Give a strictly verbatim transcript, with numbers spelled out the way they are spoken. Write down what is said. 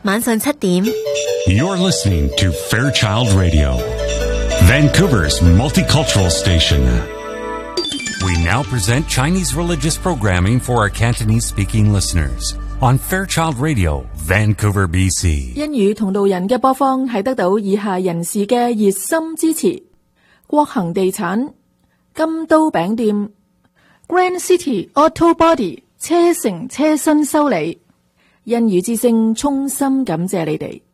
晚上七點 You're listening to Fairchild Radio, Vancouver's multicultural station. We now present Chinese religious programming for our Cantonese-speaking listeners on Fairchild Radio, Vancouver, B C. 英語同路人嘅播放係得到以下人士嘅熱心支持：國恒地產、金都餅店、Grand City Auto Body 車城車身修理。英語之聲衷心感謝你哋。